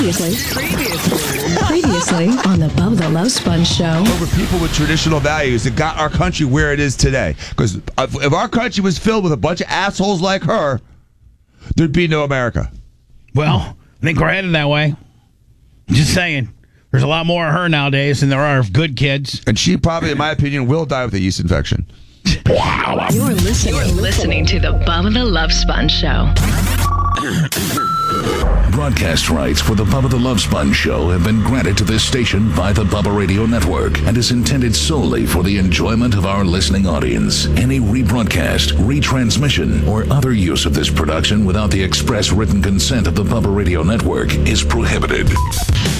Previously on the Bubba the Love Sponge Show. Over people with traditional values that got our country where it is today. Because if our country was filled with a bunch of assholes like her, there'd be no America. Well, I think we're headed that way. Just saying. There's a lot more of her nowadays than there are of good kids. And she probably, in my opinion, will die with a yeast infection. You're listening to the Bubba the Love Sponge Show. Broadcast rights for the Bubba the Love Sponge Show have been granted to this station by the Bubba Radio Network and is intended solely for the enjoyment of our listening audience. Any rebroadcast, retransmission, or other use of this production without the express written consent of the Bubba Radio Network is prohibited.